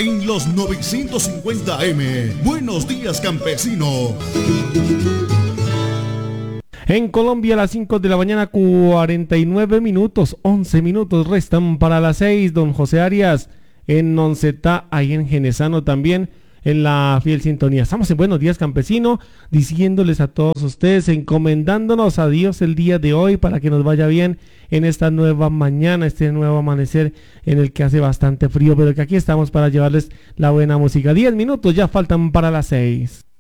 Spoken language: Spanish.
en los 950M. Buenos días, campesino. En Colombia a las 5 de la mañana 49 minutos, 11 minutos restan para las 6. Don José Arias en Noncetá, ahí en Genesano también, en la fiel sintonía. Estamos en Buenos Días, Campesino, diciéndoles a todos ustedes, encomendándonos a Dios el día de hoy para que nos vaya bien en esta nueva mañana, este nuevo amanecer en el que hace bastante frío, pero que aquí estamos para llevarles la buena música. 10 minutos ya faltan para las 6.